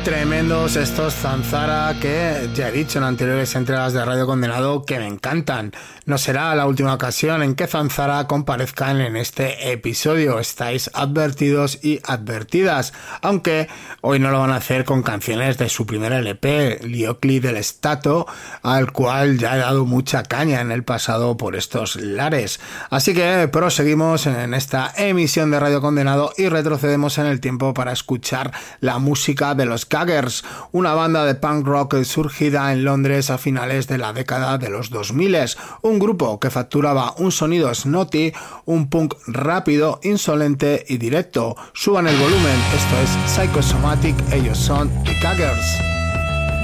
Tremendos estos Zanzara, que ya he dicho en anteriores entregas de Radio Condenado que me encantan. No será la última ocasión en que Zanzara comparezcan en este episodio. Estáis advertidos y advertidas, aunque hoy no lo van a hacer con canciones de su primer LP, Liocli del Stato, al cual ya he dado mucha caña en el pasado por estos lares. Así que proseguimos en esta emisión de Radio Condenado y retrocedemos en el tiempo para escuchar la música de los Gaggers, una banda de punk rock surgida en Londres a finales de la década de los 2000, un grupo que facturaba un sonido snotty, un punk rápido, insolente y directo. Suban el volumen, esto es Psychosomatic, ellos son The Gaggers.